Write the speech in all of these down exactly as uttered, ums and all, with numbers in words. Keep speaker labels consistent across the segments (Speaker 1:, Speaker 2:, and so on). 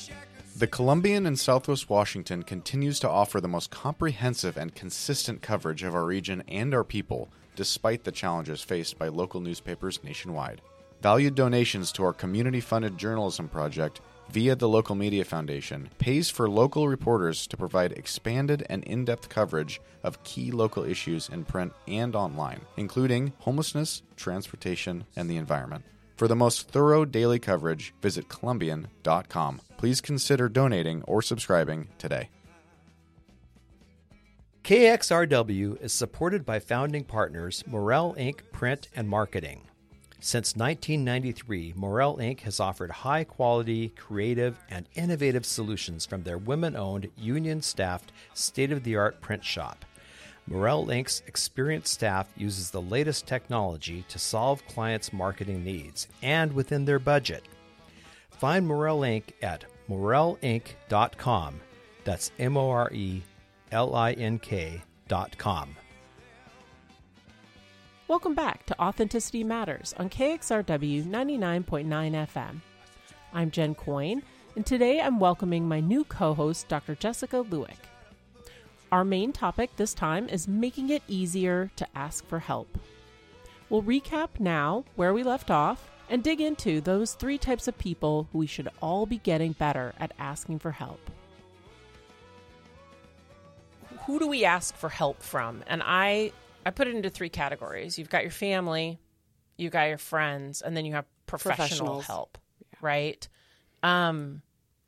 Speaker 1: The Columbian in Southwest Washington continues to offer the most comprehensive and consistent coverage of our region and our people, despite the challenges faced by local newspapers nationwide. Valued donations to our community-funded journalism project via the Local Media Foundation pays for local reporters to provide expanded and in-depth coverage of key local issues in print and online, including homelessness, transportation, and the environment. For the most thorough daily coverage, visit Columbian dot com. Please consider donating or subscribing today.
Speaker 2: K X R W is supported by founding partners Morel Incorporated. Print and Marketing. Since nineteen ninety-three, Morel Incorporated has offered high-quality, creative, and innovative solutions from their women-owned, union-staffed, state-of-the-art print shop. Morel Incorporated's experienced staff uses the latest technology to solve clients' marketing needs and within their budget. Find Morel Incorporated at morel inc dot com. That's M O R E L I N K dot com.
Speaker 3: Welcome back to Authenticity Matters on K X R W ninety-nine point nine F M. I'm Jen Coyne, and today I'm welcoming my new co-host, Doctor Jessica Lewick. Our main topic this time is making it easier to ask for help. We'll recap now where we left off and dig into those three types of people who we should all be getting better at asking for help. Who do we ask for help from? And I, I put it into three categories. You've got your family, you've got your friends, and then you have professional help, yeah. right? Um,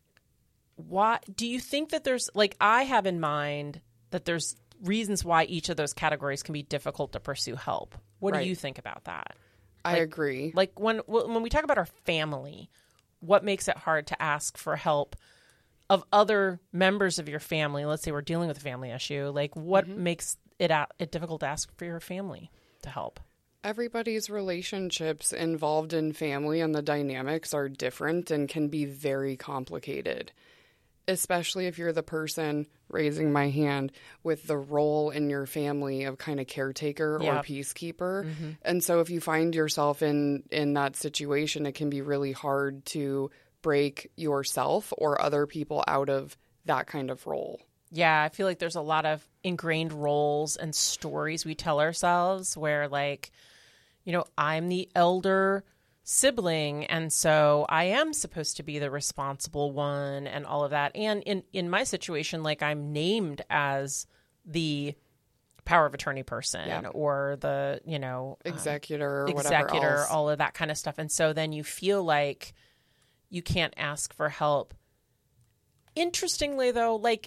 Speaker 3: what do you think that there's, like, I have in mind that there's reasons why each of those categories can be difficult to pursue help. What right. do you think about that?
Speaker 4: I
Speaker 3: like,
Speaker 4: agree.
Speaker 3: Like when when we talk about our family, what makes it hard to ask for help of other members of your family? Let's say we're dealing with a family issue. Like what mm-hmm. makes it a- it difficult to ask for your family to help?
Speaker 4: Everybody's relationships involved in family and the dynamics are different and can be very complicated. Especially if you're the person raising my hand with the role in your family of kind of caretaker yep. or peacekeeper. Mm-hmm. And so if you find yourself in, in that situation, it can be really hard to break yourself or other people out of that kind of role.
Speaker 3: Yeah, I feel like there's a lot of ingrained roles and stories we tell ourselves where, like, you know, I'm the elder sibling, and so I am supposed to be the responsible one and all of that. And in, in my situation, like, I'm named as the power of attorney person yeah. or the, you know,
Speaker 4: executor, or
Speaker 3: executor,
Speaker 4: whatever else.
Speaker 3: all of that kind of stuff. And so then you feel like you can't ask for help. Interestingly, though, like,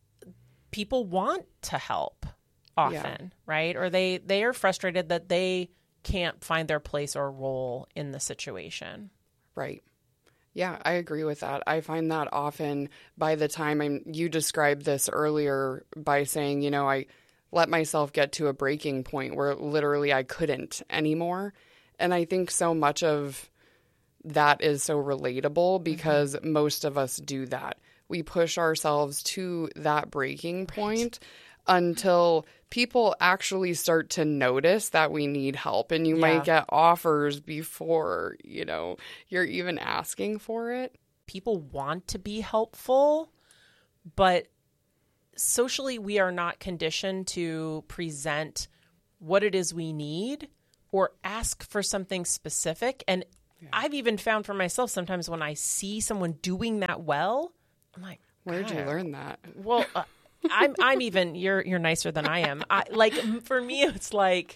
Speaker 3: people want to help often, yeah. right? Or they, they are frustrated that they can't find their place or role in the situation.
Speaker 4: Right. Yeah, I agree with that. I find that often by the time I'm, you described this earlier by saying, you know, I let myself get to a breaking point where literally I couldn't anymore. And I think so much of that is so relatable because mm-hmm. most of us do that. We push ourselves to that breaking point right. until people actually start to notice that we need help. And you yeah. might get offers before, you know, you're even asking for it.
Speaker 3: People want to be helpful, but socially we are not conditioned to present what it is we need or ask for something specific. And yeah. I've even found for myself sometimes when I see someone doing that well, I'm like,
Speaker 4: where'd you learn that?
Speaker 3: Well, uh, I'm I'm even you're you're nicer than I am. I, like for me, it's like,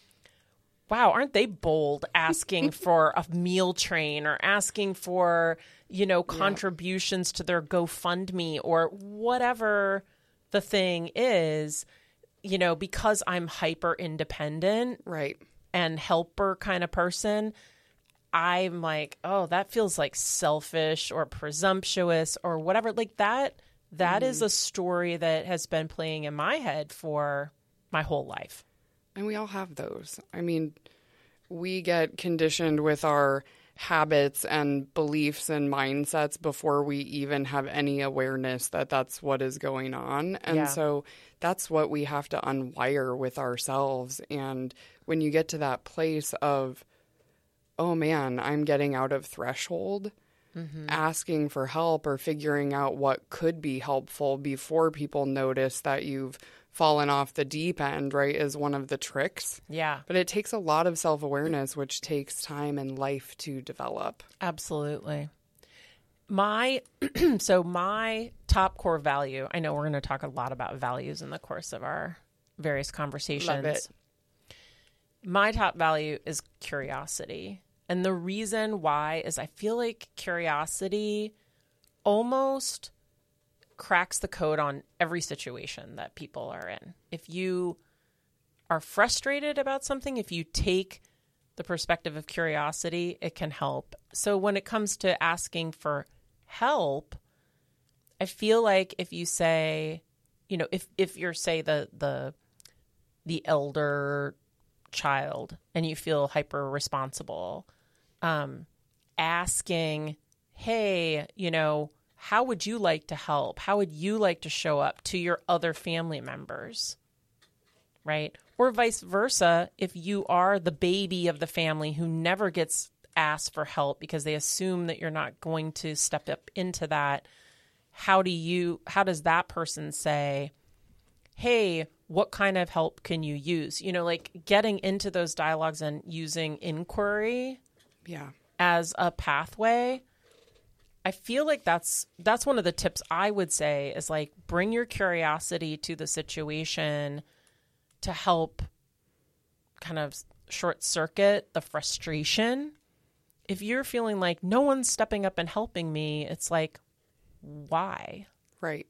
Speaker 3: wow, aren't they bold asking for a meal train or asking for, you know, contributions yeah. to their GoFundMe or whatever the thing is, you know, because I'm hyper independent,
Speaker 4: right,
Speaker 3: and helper kind of person. I'm like, oh, that feels like selfish or presumptuous or whatever. Like that. That mm. is a story that has been playing in my head for my whole life.
Speaker 4: And we all have those. I mean, we get conditioned with our habits and beliefs and mindsets before we even have any awareness that that's what is going on. And yeah. so that's what we have to unwire with ourselves. And when you get to that place of, oh man, I'm getting out of threshold, mm-hmm. asking for help or figuring out what could be helpful before people notice that you've fallen off the deep end, right, is one of the tricks.
Speaker 3: Yeah.
Speaker 4: But it takes a lot of self-awareness, which takes time and life to develop.
Speaker 3: Absolutely. My, so my top core value, I know we're going to talk a lot about values in the course of our various conversations.
Speaker 4: Love it.
Speaker 3: My top value is curiosity. And the reason why is I feel like curiosity almost cracks the code on every situation that people are in. If you are frustrated about something, if you take the perspective of curiosity, it can help. So when it comes to asking for help, I feel like if you say, you know, if, if you're, say, the the the elder child and you feel hyper responsible, um, asking, hey, you know, how would you like to help? How would you like to show up to your other family members? Right? Or vice versa, if you are the baby of the family who never gets asked for help because they assume that you're not going to step up into that, how do you, how does that person say, hey, what kind of help can you use? You know, like getting into those dialogues and using inquiry
Speaker 4: yeah.
Speaker 3: as a pathway. I feel like that's that's one of the tips I would say is like bring your curiosity to the situation to help kind of short circuit the frustration. If you're feeling like no one's stepping up and helping me, it's like, why?
Speaker 4: Right.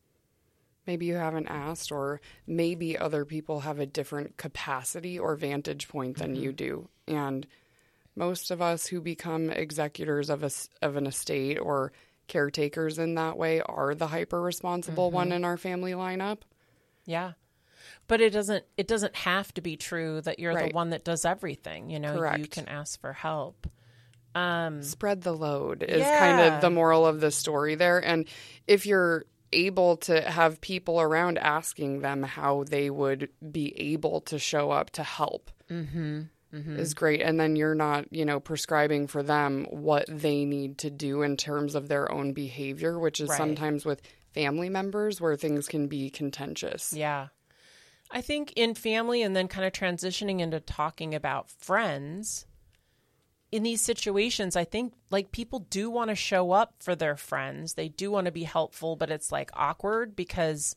Speaker 4: Maybe you haven't asked, or maybe other people have a different capacity or vantage point than mm-hmm. you do. And most of us who become executors of a, of an estate or caretakers in that way are the hyper responsible mm-hmm. one in our family lineup.
Speaker 3: Yeah. But it doesn't it doesn't have to be true that you're
Speaker 4: right.
Speaker 3: the one that does everything. You know,
Speaker 4: Correct.
Speaker 3: You can ask for help. Um,
Speaker 4: Spread the load is
Speaker 3: yeah.
Speaker 4: kind of the moral of the story there. And if you're able to have people around asking them how they would be able to show up to help
Speaker 3: mm-hmm. Mm-hmm.
Speaker 4: is great. And then you're not, you know, prescribing for them what they need to do in terms of their own behavior, which is
Speaker 3: right.
Speaker 4: sometimes with family members where things can be contentious.
Speaker 3: Yeah. I think in family and then kind of transitioning into talking about friends, in these situations, I think like people do want to show up for their friends. They do want to be helpful, but it's like awkward because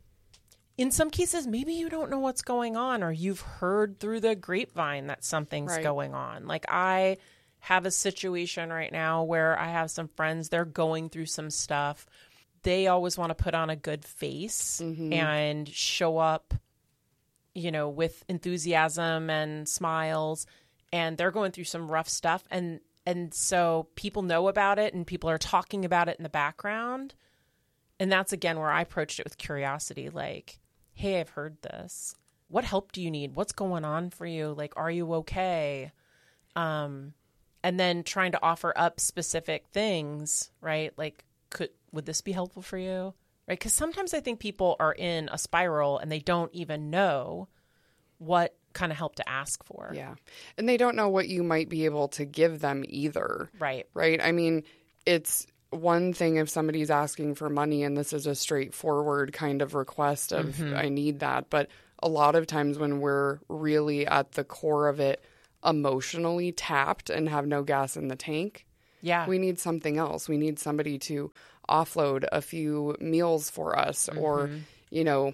Speaker 3: in some cases, maybe you don't know what's going on or you've heard through the grapevine that something's
Speaker 4: right.
Speaker 3: going on. Like I have a situation right now where I have some friends, they're going through some stuff. They always want to put on a good face mm-hmm. and show up, you know, with enthusiasm and smiles. And they're going through some rough stuff. And and so people know about it and people are talking about it in the background. And that's, again, where I approached it with curiosity. Like, hey, I've heard this. What help do you need? What's going on for you? Like, are you okay? Um, and then trying to offer up specific things, right? Like, could would this be helpful for you? Right? Because sometimes I think people are in a spiral and they don't even know what kind of help to ask for.
Speaker 4: Yeah. And they don't know what you might be able to give them either.
Speaker 3: Right.
Speaker 4: Right. I mean, it's one thing if somebody's asking for money and this is a straightforward kind of request of mm-hmm. I need that. But a lot of times when we're really at the core of it, emotionally tapped and have no gas in the tank,
Speaker 3: yeah,
Speaker 4: we need something else. We need somebody to offload a few meals for us mm-hmm. or, you know,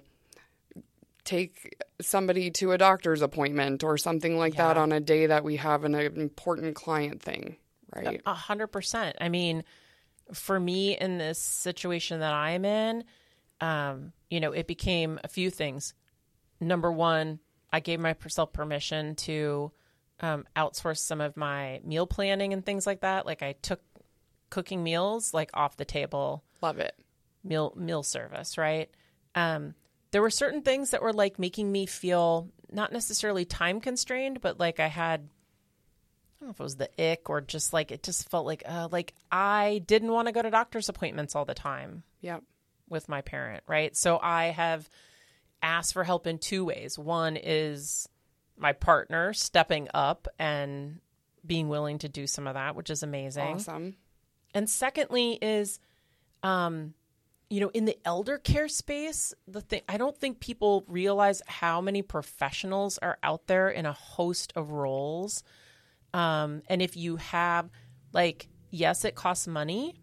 Speaker 4: take somebody to a doctor's appointment or something like yeah. that on a day that we have an important client thing, right?
Speaker 3: A hundred percent. I mean, for me in this situation that I'm in, um, you know, it became a few things. Number one, I gave myself permission to um, outsource some of my meal planning and things like that. Like I took cooking meals like off the table.
Speaker 4: Love it.
Speaker 3: Meal meal service, right? Um, there were certain things that were like making me feel not necessarily time constrained, but like I had, I don't know if it was the ick or just like, it just felt like, uh, like I didn't want to go to doctor's appointments all the time.
Speaker 4: Yep.
Speaker 3: With my parent. Right. So I have asked for help in two ways. One is my partner stepping up and being willing to do some of that, which is amazing.
Speaker 4: Awesome.
Speaker 3: And secondly is, um, you know, in the elder care space, the thing, I don't think people realize how many professionals are out there in a host of roles. Um, and if you have, like, yes, it costs money,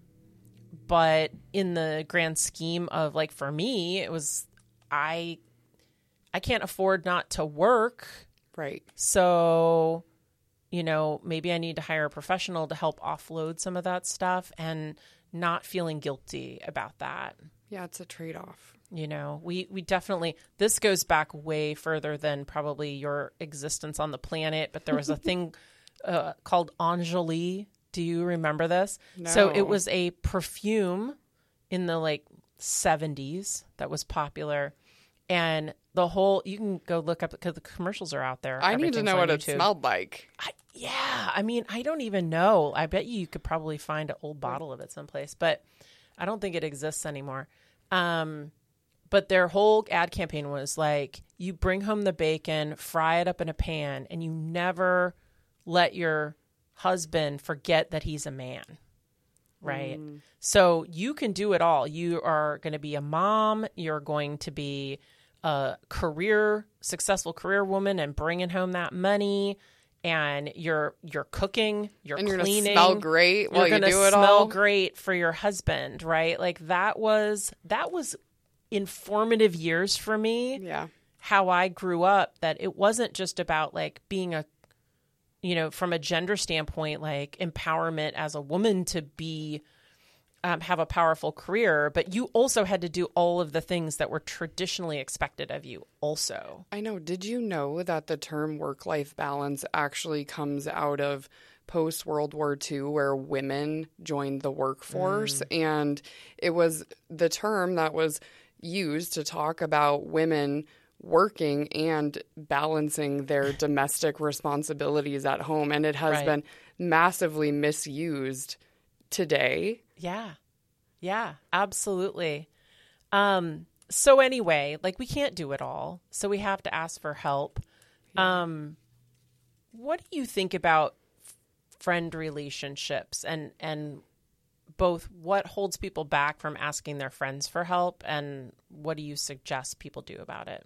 Speaker 3: but in the grand scheme of, like, for me, it was, I, I can't afford not to work.
Speaker 4: Right.
Speaker 3: So, you know, maybe I need to hire a professional to help offload some of that stuff, and not feeling guilty about that.
Speaker 4: Yeah, it's a trade-off.
Speaker 3: You know, we, we definitely, this goes back way further than probably your existence on the planet, but there was a thing uh, called Anjali. Do you remember this?
Speaker 4: No.
Speaker 3: So it was a perfume in the like seventies that was popular. And the whole, you can go look up because the commercials are out there.
Speaker 4: I need to know what it smelled like.
Speaker 3: I, yeah. I mean, I don't even know. I bet you could probably find an old bottle of it someplace, but I don't think it exists anymore. Um, but their whole ad campaign was like, you bring home the bacon, fry it up in a pan, and you never let your husband forget that he's a man. Right. Mm. So you can do it all. You are going to be a mom. You're going to be a career, successful career woman and bringing home that money. And you're you're cooking, you're
Speaker 4: and you're
Speaker 3: cleaning.
Speaker 4: You're going to smell great while
Speaker 3: you
Speaker 4: do it all.
Speaker 3: Smell great for your husband, right? Like that was that was informative years for me.
Speaker 4: Yeah.
Speaker 3: How I grew up, that it wasn't just about like being a, you know, from a gender standpoint, like empowerment as a woman to be, um, have a powerful career, but you also had to do all of the things that were traditionally expected of you also.
Speaker 4: I know. Did you know that the term work-life balance actually comes out of post-World War Two, where women joined the workforce? Mm. And it was the term that was used to talk about women working and balancing their domestic responsibilities at home. And it has right. been massively misused today.
Speaker 3: Yeah. Yeah, absolutely. Um, so anyway, like we can't do it all. So we have to ask for help. Yeah. Um, what do you think about friend relationships and, and both what holds people back from asking their friends for help and what do you suggest people do about it?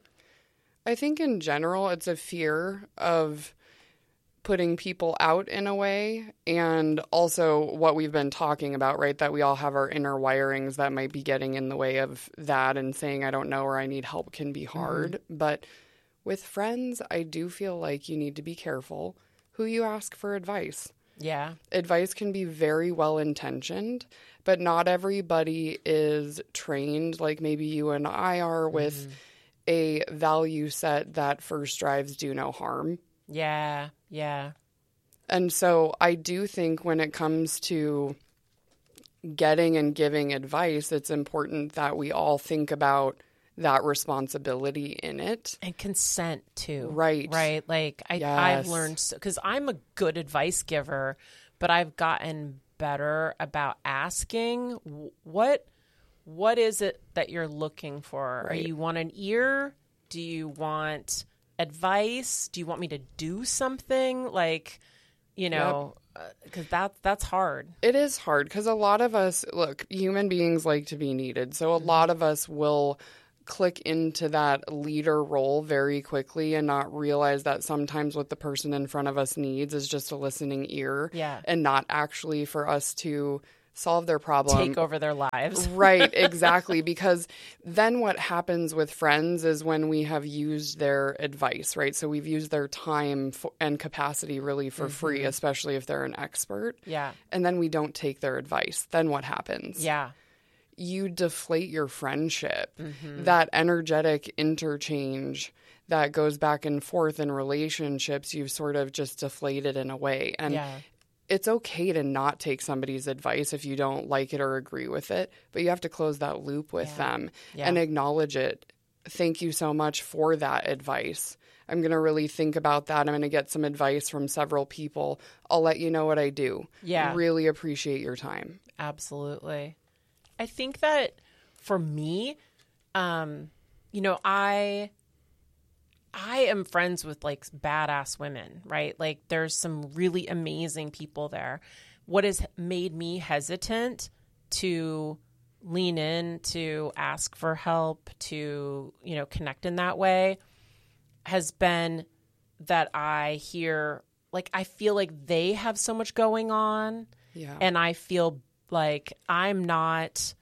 Speaker 4: I think in general, it's a fear of putting people out in a way, and also what we've been talking about, right? That we all have our inner wirings that might be getting in the way of that, and saying, I don't know, or I need help can be hard. Mm-hmm. But with friends, I do feel like you need to be careful who you ask for advice.
Speaker 3: Yeah.
Speaker 4: Advice can be very well-intentioned, but not everybody is trained like maybe you and I are with mm-hmm. a value set that first drives do no harm.
Speaker 3: Yeah, yeah.
Speaker 4: And so I do think when it comes to getting and giving advice, it's important that we all think about that responsibility in it.
Speaker 3: And consent, too.
Speaker 4: Right.
Speaker 3: Right. Like, I,
Speaker 4: yes.
Speaker 3: I've learned, because I'm a good advice giver, but I've gotten better about asking, what what is it that you're looking for?
Speaker 4: Right.
Speaker 3: Are you want an ear? Do you want advice? Do you want me to do something? Like, you know, because yep. uh, that, that's hard.
Speaker 4: It is hard because a lot of us, look, human beings like to be needed. So a mm-hmm. lot of us will click into that leader role very quickly and not realize that sometimes what the person in front of us needs is just a listening ear.
Speaker 3: Yeah.
Speaker 4: And not actually for us to solve their problem.
Speaker 3: Take over their lives.
Speaker 4: Right, exactly. Because then what happens with friends is when we have used their advice, right? So we've used their time for, and capacity really for mm-hmm. free, especially if they're an expert.
Speaker 3: Yeah.
Speaker 4: And then we don't take their advice. Then what happens?
Speaker 3: Yeah.
Speaker 4: You deflate your friendship.
Speaker 3: Mm-hmm.
Speaker 4: That energetic interchange that goes back and forth in relationships, you've sort of just deflated in a way. And
Speaker 3: yeah.
Speaker 4: it's okay to not take somebody's advice if you don't like it or agree with it, but you have to close that loop with
Speaker 3: yeah.
Speaker 4: them
Speaker 3: yeah.
Speaker 4: and acknowledge it. Thank you so much for that advice. I'm going to really think about that. I'm going to get some advice from several people. I'll let you know what I do.
Speaker 3: Yeah.
Speaker 4: Really appreciate your time.
Speaker 3: Absolutely. I think that for me, um, you know, I... I am friends with like badass women, right? Like there's some really amazing people there. what has made me hesitant to lean in, to ask for help, to, you know, connect in that way has been that I hear, like, I feel like they have so much going on.
Speaker 4: Yeah.
Speaker 3: And I feel like I'm not,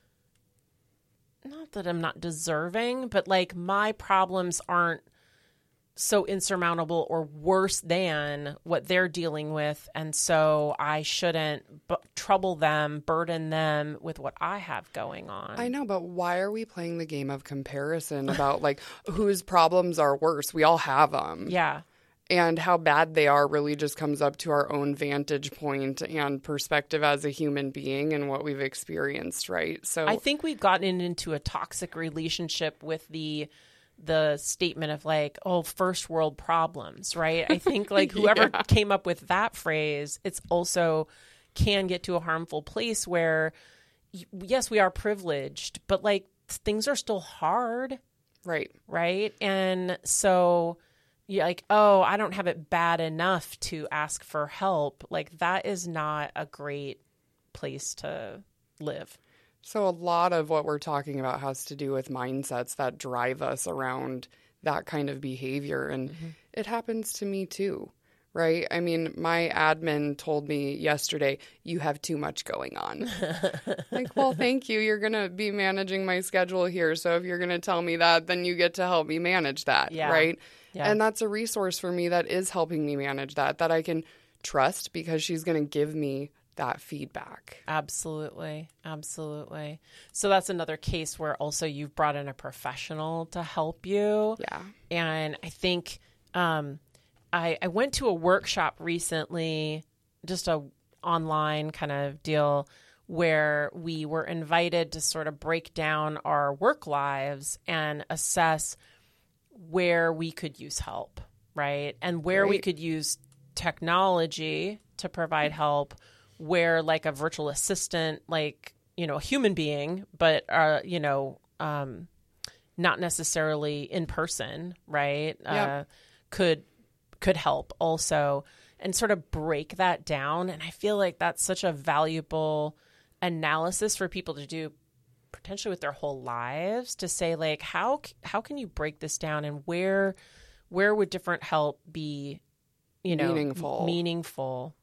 Speaker 3: not that I'm not deserving, but like my problems aren't so insurmountable or worse than what they're dealing with. And so I shouldn't b- trouble them, burden them with what I have going on.
Speaker 4: I know, but why are we playing the game of comparison about like whose problems are worse? We all have them.
Speaker 3: Yeah.
Speaker 4: And how bad they are really just comes up to our own vantage point and perspective as a human being and what we've experienced, right? So
Speaker 3: I think we've gotten into a toxic relationship with the the statement of like, oh, first world problems, right? I think like whoever
Speaker 4: Yeah.
Speaker 3: came up with that phrase, it's also can get to a harmful place where, y- yes, we are privileged, but like things are still hard,
Speaker 4: right.
Speaker 3: right? And so you're like, oh, I don't have it bad enough to ask for help. Like that is not a great place to live.
Speaker 4: So a lot of what we're talking about has to do with mindsets that drive us around that kind of behavior. And mm-hmm. it happens to me too, right? I mean, my admin told me yesterday, you have too much going on. Like, well, thank you. You're going to be managing my schedule here. So if you're going to tell me that, then you get to help me manage that,
Speaker 3: Yeah.
Speaker 4: right?
Speaker 3: Yeah.
Speaker 4: And that's a resource for me that is helping me manage that, that I can trust because she's going to give me that feedback.
Speaker 3: Absolutely. Absolutely. So that's another case where also you've brought in a professional to help you.
Speaker 4: Yeah.
Speaker 3: And I think um, I, I went to a workshop recently, just a online kind of deal where we were invited to sort of break down our work lives and assess where we could use help, right? And where we
Speaker 4: Right.
Speaker 3: could use technology to provide help, where like a virtual assistant, like, you know, a human being, but, uh, you know, um, not necessarily in person, right?
Speaker 4: Yep.
Speaker 3: Uh, could, could help also, and sort of break that down. And I feel like that's such a valuable analysis for people to do potentially with their whole lives, to say like, how, how can you break this down, and where, where would different help be, you know,
Speaker 4: Meaningful.
Speaker 3: meaningful.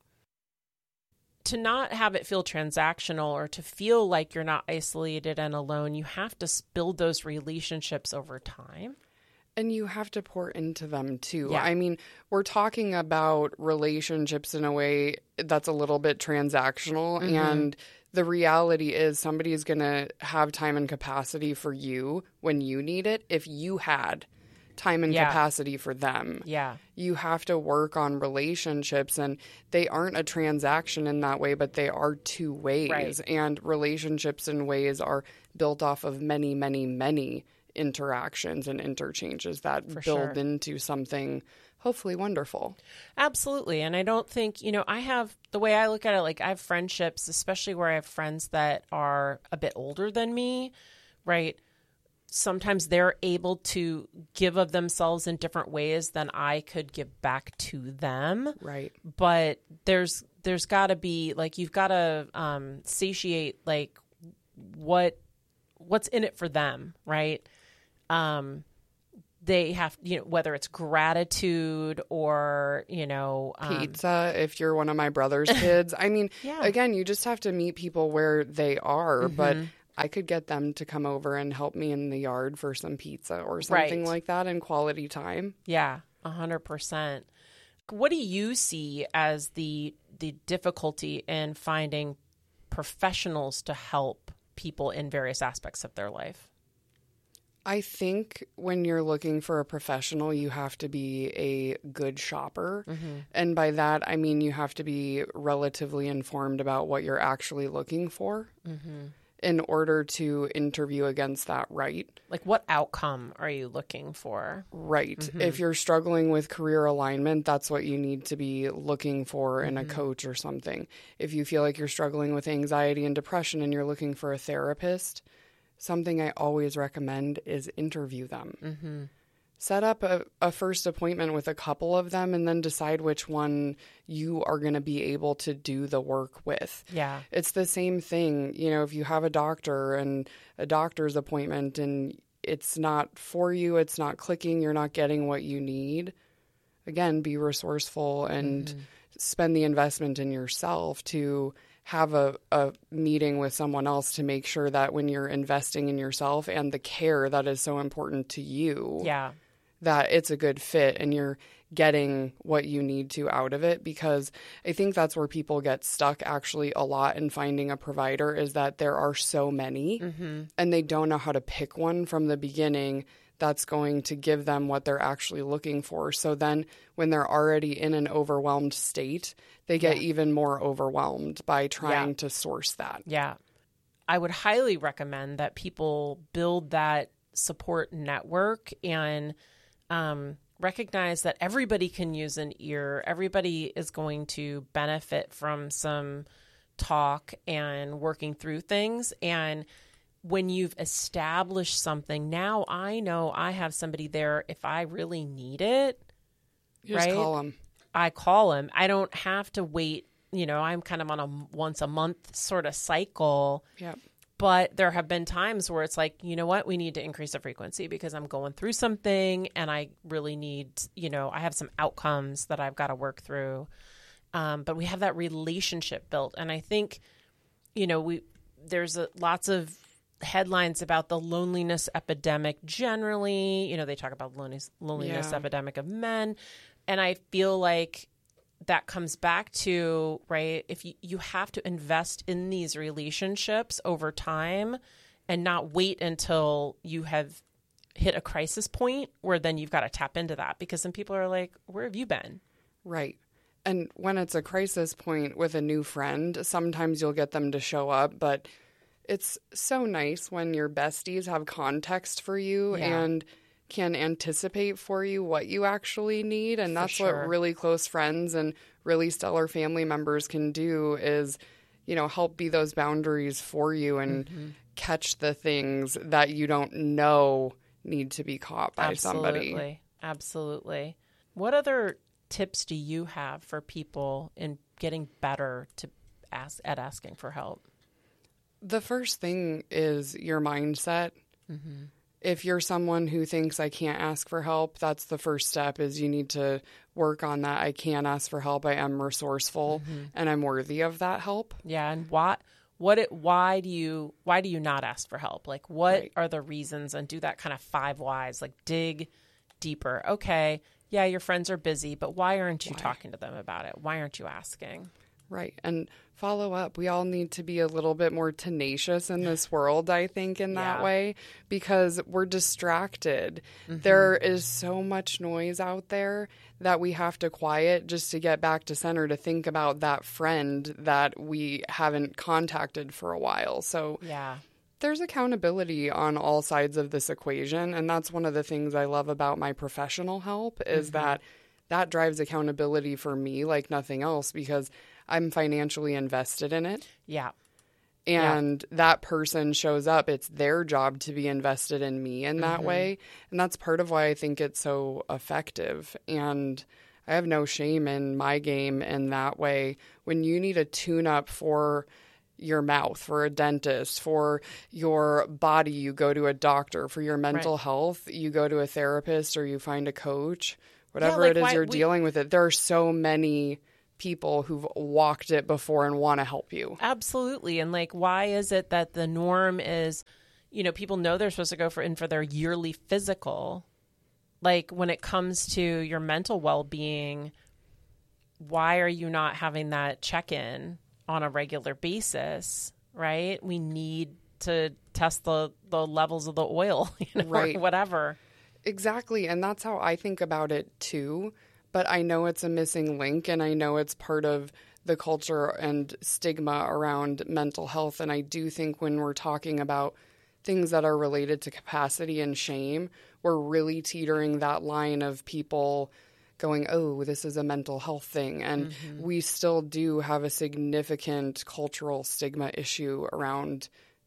Speaker 3: To not have it feel transactional or to feel like you're not isolated and alone, you have to build those relationships over time.
Speaker 4: And you have to pour into them too.
Speaker 3: Yeah.
Speaker 4: I mean, we're talking about relationships in a way that's a little bit transactional.
Speaker 3: Mm-hmm.
Speaker 4: And the reality is somebody is going to have time and capacity for you when you need it if you had time and
Speaker 3: Yeah.
Speaker 4: capacity for them.
Speaker 3: Yeah.
Speaker 4: You have to work on relationships, and they aren't a transaction in that way, but they are two ways.
Speaker 3: Right.
Speaker 4: And relationships in ways are built off of many, many, many interactions and interchanges that
Speaker 3: For
Speaker 4: build
Speaker 3: sure.
Speaker 4: into something hopefully wonderful.
Speaker 3: Absolutely. And I don't think, you know, I have, the way I look at it, like I have friendships, especially where I have friends that are a bit older than me, right? Sometimes they're able to give of themselves in different ways than I could give back to them.
Speaker 4: Right.
Speaker 3: But there's there's got to be, like, you've got to um, satiate like what what's in it for them, right? Um, they have, you know, whether it's gratitude or, you know, um,
Speaker 4: Pizza, if you're one of my brother's kids. I mean,
Speaker 3: Yeah.
Speaker 4: again, you just have to meet people where they are, but
Speaker 3: Mm-hmm.
Speaker 4: I could get them to come over and help me in the yard for some pizza or something
Speaker 3: Right.
Speaker 4: like that in quality time.
Speaker 3: Yeah, a hundred percent. What do you see as the the difficulty in finding professionals to help people in various aspects of their life?
Speaker 4: I think when you're looking for a professional, you have to be a good shopper.
Speaker 3: Mm-hmm.
Speaker 4: And by that, I mean you have to be relatively informed about what you're actually looking for
Speaker 3: Mm-hmm.
Speaker 4: in order to interview against that right.
Speaker 3: Like, what outcome are you looking for?
Speaker 4: Right.
Speaker 3: Mm-hmm.
Speaker 4: If you're struggling with career alignment, that's what you need to be looking for in
Speaker 3: Mm-hmm.
Speaker 4: a coach or something. If you feel like you're struggling with anxiety and depression and you're looking for a therapist, something I always recommend is interview them.
Speaker 3: Mm-hmm.
Speaker 4: set up a, a first appointment with a couple of them and then decide which one you are going to be able to do the work with.
Speaker 3: Yeah.
Speaker 4: It's the same thing. You know, if you have a doctor and a doctor's appointment and it's not for you, it's not clicking, you're not getting what you need. Again, be resourceful and mm-hmm. spend the investment in yourself to have a, a meeting with someone else to make sure that when you're investing in yourself and the care that is so important to you,
Speaker 3: yeah.
Speaker 4: that it's a good fit and you're getting what you need to out of it. Because I think that's where people get stuck actually a lot in finding a provider, is that there are so many mm-hmm. and they don't know how to pick one from the beginning that's going to give them what they're actually looking for. So then when they're already in an overwhelmed state, they get yeah. even more overwhelmed by trying yeah. to source that.
Speaker 3: Yeah. I would highly recommend that people build that support network and um, recognize that everybody can use an ear. Everybody is going to benefit from some talk and working through things. And when you've established something, now I know I have somebody there if I really need it.
Speaker 4: You
Speaker 3: right?
Speaker 4: just call them.
Speaker 3: I call them. I don't have to wait. You know, I'm kind of on a once a month sort of cycle.
Speaker 4: Yep.
Speaker 3: But there have been times where it's like, you know what, we need to increase the frequency because I'm going through something and I really need, you know, I have some outcomes that I've got to work through. Um, but we have that relationship built. And I think, you know, we there's a, lots of headlines about the loneliness epidemic generally. You know, they talk about loneliness, loneliness
Speaker 4: yeah.
Speaker 3: epidemic of men. And I feel like that comes back to, right, if you, you have to invest in these relationships over time and not wait until you have hit a crisis point where then you've got to tap into that, because then people are like, where have you been?
Speaker 4: Right. And when it's a crisis point with a new friend, sometimes you'll get them to show up, but it's so nice when your besties have context for you
Speaker 3: yeah.
Speaker 4: and can anticipate for you what you actually need. And
Speaker 3: For
Speaker 4: that's
Speaker 3: sure.
Speaker 4: what really close friends and really stellar family members can do, is, you know, help be those boundaries for you and
Speaker 3: mm-hmm.
Speaker 4: catch the things that you don't know need to be caught by
Speaker 3: Absolutely.
Speaker 4: somebody.
Speaker 3: Absolutely. What other tips do you have for people in getting better to ask at asking for help?
Speaker 4: The first thing is your mindset.
Speaker 3: Mm-hmm.
Speaker 4: If you're someone who thinks I can't ask for help, that's the first step, is you need to work on that. I can ask for help. I am resourceful mm-hmm. and I'm worthy of that help.
Speaker 3: Yeah. And what, what it, why do you, why do you not ask for help? Like, what
Speaker 4: Right.
Speaker 3: are the reasons? And do that kind of five whys, like dig deeper. Okay. Yeah. Your friends are busy, but why aren't you
Speaker 4: Why?
Speaker 3: talking to them about it? Why aren't you asking?
Speaker 4: Right. And follow up. We all need to be a little bit more tenacious in this world, I think, in that
Speaker 3: Yeah.
Speaker 4: way, because we're distracted.
Speaker 3: Mm-hmm.
Speaker 4: There is so much noise out there that we have to quiet just to get back to center, to think about that friend that we haven't contacted for a while. So
Speaker 3: Yeah.
Speaker 4: there's accountability on all sides of this equation. And that's one of the things I love about my professional help, is
Speaker 3: Mm-hmm.
Speaker 4: that that drives accountability for me like nothing else, because I'm financially invested in it.
Speaker 3: Yeah.
Speaker 4: And yeah. that person shows up. It's their job to be invested in me in that
Speaker 3: mm-hmm.
Speaker 4: way. And that's part of why I think it's so effective. And I have no shame in my game in that way. When you need a tune-up for your mouth, for a dentist, for your body, you go to a doctor. For your mental
Speaker 3: Right.
Speaker 4: health, you go to a therapist or you find a coach. Whatever
Speaker 3: Yeah, like
Speaker 4: it is
Speaker 3: why-
Speaker 4: you're
Speaker 3: we-
Speaker 4: dealing with it. There are so many people who've walked it before and want to help you.
Speaker 3: Absolutely. And like, why is it that the norm is, you know, people know they're supposed to go for in for their yearly physical. Like, when it comes to your mental well-being, why are you not having that check-in on a regular basis? Right? We need to test the, the levels of the oil, you know,
Speaker 4: Right.
Speaker 3: or whatever.
Speaker 4: Exactly. And that's how I think about it too. But I know it's a missing link, and I know it's part of the culture and stigma around mental health. And I do think when we're talking about things that are related to capacity and shame, we're really teetering that line of people going, oh, this is a mental health thing. And mm-hmm. we still do have a significant cultural stigma issue around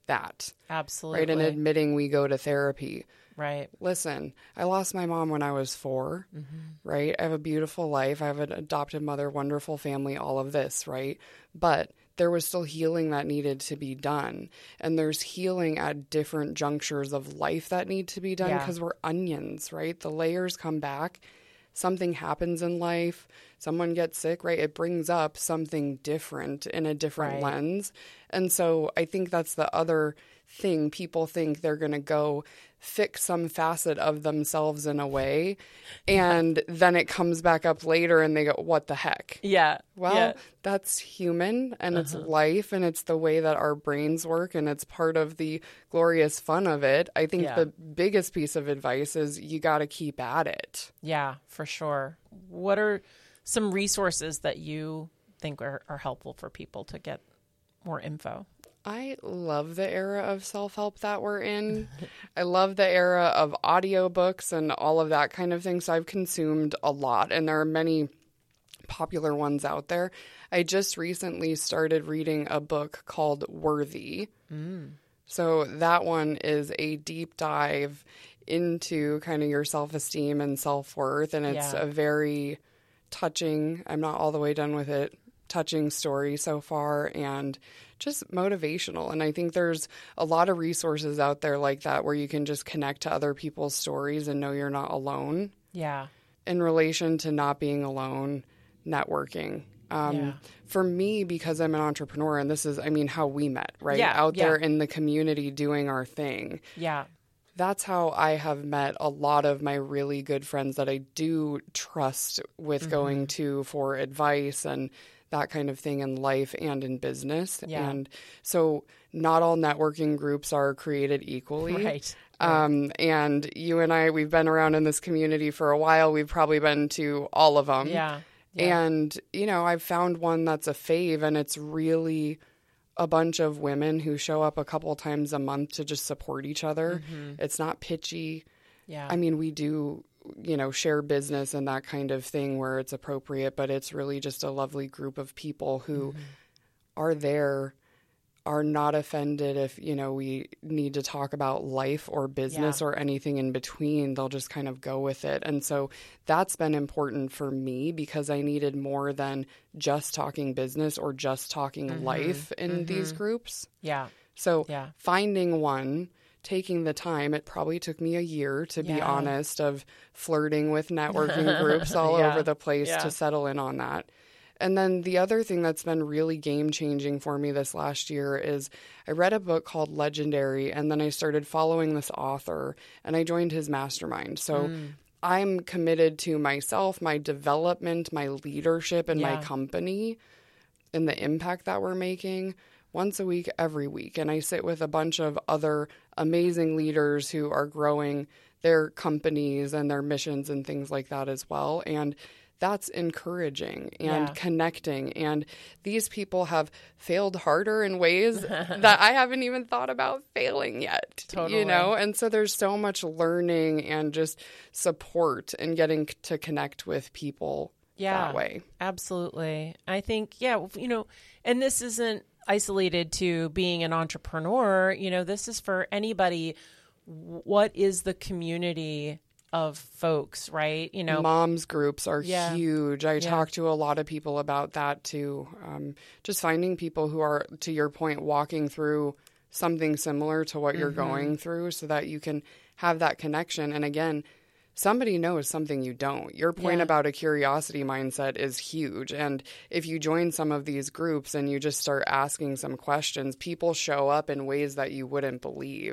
Speaker 4: that.
Speaker 3: Absolutely.
Speaker 4: Right. And admitting we go to therapy.
Speaker 3: Right.
Speaker 4: Listen, I lost my mom when I was four, mm-hmm. right? I have a beautiful life. I have an adopted mother, wonderful family, all of this, right? But there was still healing that needed to be done. And there's healing at different junctures of life that need to be done because yeah. we're onions, right? The layers come back. Something happens in life. Someone gets sick, right? It brings up something different in a different right. lens. And so I think that's the other thing. People think they're going to go fix some facet of themselves in a way, and then it comes back up later and they go, what the heck?
Speaker 3: Yeah.
Speaker 4: Well,
Speaker 3: yeah.
Speaker 4: that's human, and uh-huh. it's life, and it's the way that our brains work, and it's part of the glorious fun of it. I think yeah. the biggest piece of advice is you got to keep at it.
Speaker 3: Yeah, for sure. What are some resources that you think are, are helpful for people to get more info?
Speaker 4: I love the era of self-help that we're in. I love the era of audiobooks and all of that kind of thing. So I've consumed a lot, and there are many popular ones out there. I just recently started reading a book called Worthy. Mm. So that one is a deep dive into kind of your self-esteem and self-worth, and it's yeah. a very touching, I'm not all the way done with it, touching story so far, and just motivational. And I think there's a lot of resources out there like that where you can just connect to other people's stories and know you're not alone.
Speaker 3: Yeah.
Speaker 4: In relation to not being alone, networking. Um, yeah. For me, because I'm an entrepreneur, and this is, I mean, how we met, right?
Speaker 3: Yeah,
Speaker 4: Out
Speaker 3: yeah.
Speaker 4: there in the community doing our thing.
Speaker 3: Yeah.
Speaker 4: That's how I have met a lot of my really good friends that I do trust with mm-hmm. going to for advice and that kind of thing in life and in business.
Speaker 3: Yeah.
Speaker 4: And so not all networking groups are created equally.
Speaker 3: Right.
Speaker 4: Um, and you and I, we've been around in this community for a while. We've probably been to all of them.
Speaker 3: Yeah. yeah.
Speaker 4: And, you know, I've found one that's a fave, and it's really a bunch of women who show up a couple times a month to just support each other. Mm-hmm. It's not pitchy.
Speaker 3: Yeah.
Speaker 4: I mean, we do, you know, share business and that kind of thing where it's appropriate, but it's really just a lovely group of people who mm-hmm. are there, are not offended if, you know, we need to talk about life or business yeah. or anything in between. They'll just kind of go with it. And so that's been important for me because I needed more than just talking business or just talking mm-hmm. life in mm-hmm. these groups.
Speaker 3: Yeah.
Speaker 4: So
Speaker 3: yeah.
Speaker 4: finding one, taking the time, it probably took me a year, to
Speaker 3: yeah.
Speaker 4: be honest, of flirting with networking groups all
Speaker 3: yeah.
Speaker 4: over the place
Speaker 3: yeah.
Speaker 4: to settle in on that. And then the other thing that's been really game-changing for me this last year is I read a book called Legendary, and then I started following this author, and I joined his mastermind. So mm. I'm committed to myself, my development, my leadership, and
Speaker 3: yeah.
Speaker 4: my company, and the impact that we're making once a week, every week. And I sit with a bunch of other amazing leaders who are growing their companies and their missions and things like that as well. And that's encouraging and
Speaker 3: yeah.
Speaker 4: connecting. And these people have failed harder in ways that I haven't even thought about failing yet,
Speaker 3: totally.
Speaker 4: You know? And so there's so much learning and just support and getting to connect with people
Speaker 3: yeah,
Speaker 4: that way.
Speaker 3: Absolutely. I think, yeah, you know, and this isn't isolated to being an entrepreneur. You know, this is for anybody. What is the community of folks, right? You know,
Speaker 4: moms groups are
Speaker 3: yeah.
Speaker 4: huge. I
Speaker 3: yeah.
Speaker 4: talk to a lot of people about that too. Um, just finding people who are, to your point, walking through something similar to what mm-hmm. you're going through so that you can have that connection. And again, somebody knows something you don't. Your point
Speaker 3: yeah.
Speaker 4: about a curiosity mindset is huge. And if you join some of these groups and you just start asking some questions, people show up in ways that you wouldn't believe.